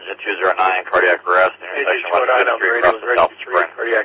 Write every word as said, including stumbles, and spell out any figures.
two zero nine, cardiac arrest, intersection West Fifth Street, across the South Spring. Cardiac